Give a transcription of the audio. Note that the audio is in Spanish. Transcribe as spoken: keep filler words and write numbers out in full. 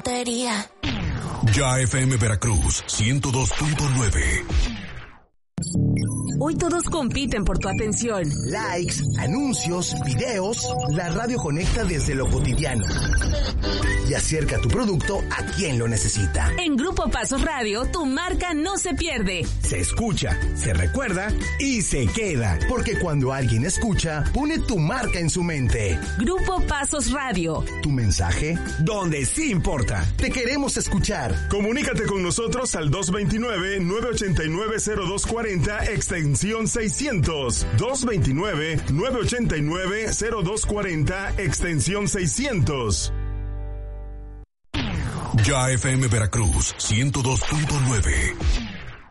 tontería. Ya F M Veracruz, ciento dos punto nueve. Hoy todos compiten por tu atención. Likes, anuncios, videos. La radio conecta desde lo cotidiano y acerca tu producto a quien lo necesita. En Grupo Pasos Radio, tu marca no se pierde. Se escucha, se recuerda y se queda. Porque cuando alguien escucha, pone tu marca en su mente. Grupo Pasos Radio. Tu mensaje, donde sí importa. Te queremos escuchar. Comunícate con nosotros al dos dos nueve, nueve ocho nueve, cero dos cuatro cero, extensión seiscientos. dos dos nueve, nueve ocho nueve, cero dos cuatro cero, extensión seiscientos. Ya F M Veracruz, ciento dos punto nueve.